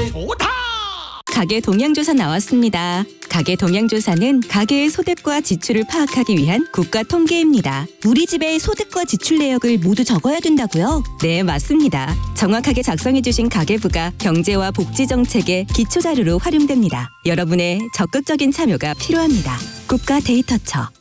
좋다. 가계 동향조사 나왔습니다. 가계 동향조사는 가계의 소득과 지출을 파악하기 위한 국가 통계입니다. 우리 집의 소득과 지출 내역을 모두 적어야 된다고요? 네, 맞습니다. 정확하게 작성해주신 가계부가 경제와 복지 정책의 기초 자료로 활용됩니다. 여러분의 적극적인 참여가 필요합니다. 국가 데이터처